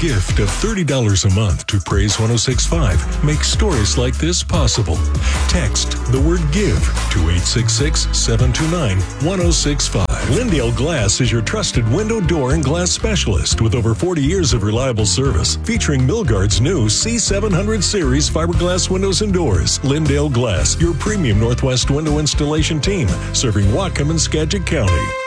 gift of $30 a month to Praise 1065 makes stories like this possible. Text the word GIVE to 866-729-1065. Lindale Glass is your trusted window, door, and glass specialist with over 40 years of reliable service, featuring Milgard's new C700 series fiberglass windows and doors. Lindale Glass, your premium Northwest window installation team, serving Whatcom and Skagit County.